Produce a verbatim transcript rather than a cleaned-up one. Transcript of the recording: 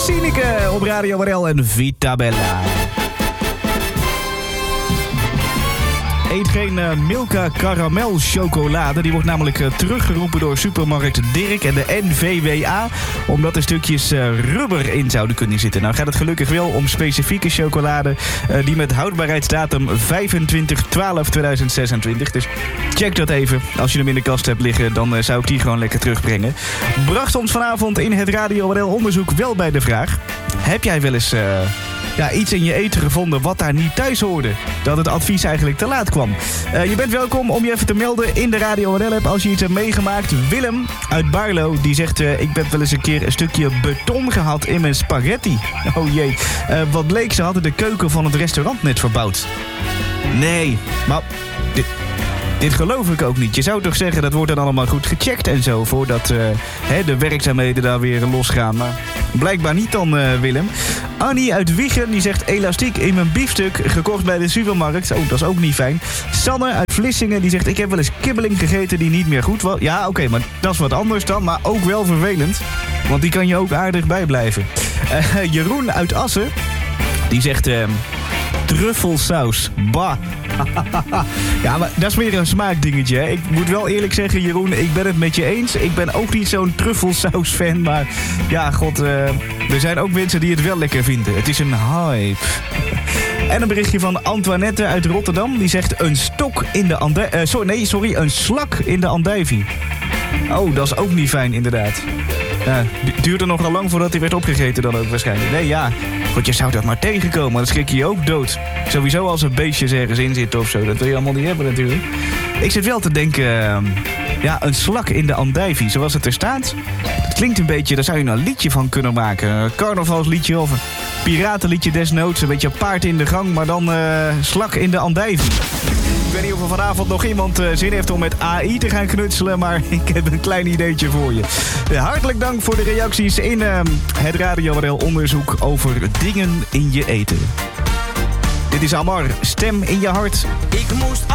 Sineke op Radio R L en Vitabella. Eet geen uh, Milka Caramel chocolade. Die wordt namelijk uh, teruggeroepen door supermarkt Dirk en de N V W A. Omdat er stukjes uh, rubber in zouden kunnen zitten. Nou gaat het gelukkig wel om specifieke chocolade. Uh, die met houdbaarheidsdatum vijfentwintig twaalf tweeduizend zesentwintig. Dus check dat even. Als je hem in de kast hebt liggen, dan uh, zou ik die gewoon lekker terugbrengen. Bracht ons vanavond in het Radio R L onderzoek wel bij de vraag: heb jij wel eens... Uh, Ja, iets in je eten gevonden wat daar niet thuis hoorde? Dat het advies eigenlijk te laat kwam. Uh, je bent welkom om je even te melden in de Radio R L-app als je iets hebt meegemaakt. Willem uit Barlo, die zegt... Uh, ik heb wel eens een keer een stukje beton gehad in mijn spaghetti. Oh jee. Uh, wat bleek, ze hadden de keuken van het restaurant net verbouwd. Nee, maar... Dit, dit geloof ik ook niet. Je zou toch zeggen, dat wordt dan allemaal goed gecheckt en zo... voordat uh, hè, de werkzaamheden daar weer losgaan. Maar blijkbaar niet dan, uh, Willem. Annie uit Wiegen, die zegt elastiek in mijn biefstuk, gekocht bij de supermarkt. Oh, dat is ook niet fijn. Sanne uit Vlissingen, die zegt... ik heb wel eens kibbeling gegeten die niet meer goed was. Ja, oké, okay, maar dat is wat anders dan, maar ook wel vervelend. Want die kan je ook aardig bijblijven. Uh, Jeroen uit Assen, die zegt... Uh, truffelsaus. Bah. Ja, maar dat is meer een smaakdingetje, hè. Ik moet wel eerlijk zeggen, Jeroen, ik ben het met je eens. Ik ben ook niet zo'n truffelsaus-fan, maar ja, god, uh, er zijn ook mensen die het wel lekker vinden. Het is een hype. En een berichtje van Antoinette uit Rotterdam. Die zegt een stok in de andijvie. Uh, sorry, nee, sorry, een slak in de andijvie. Oh, dat is ook niet fijn, inderdaad. Ja, het duurde nogal lang voordat hij werd opgegeten dan ook waarschijnlijk. Nee, ja. God, je zou dat maar tegenkomen. Dan schrik je je ook dood. Sowieso als er beestjes ergens in zitten of zo. Dat wil je allemaal niet hebben natuurlijk. Ik zit wel te denken... Uh, ja, een slak in de andijvie, zoals het er staat. Dat klinkt een beetje... Daar zou je een liedje van kunnen maken. Een carnavalsliedje of een piratenliedje desnoods. Een beetje paard in de gang, maar dan uh, slak in de andijvie. Ik weet niet of er vanavond nog iemand uh, zin heeft om met A I te gaan knutselen, maar ik heb een klein ideetje voor je. Uh, hartelijk dank voor de reacties in uh, het Radio R L onderzoek over dingen in je eten. Dit is Amar, stem in je hart. Ik moest